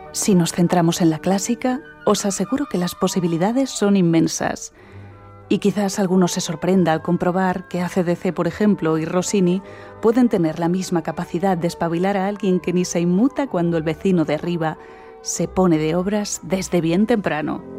Si nos centramos en la clásica, os aseguro que las posibilidades son inmensas. Y quizás alguno se sorprenda al comprobar que AC/DC, por ejemplo, y Rossini pueden tener la misma capacidad de espabilar a alguien que ni se inmuta cuando el vecino de arriba se pone de obras desde bien temprano.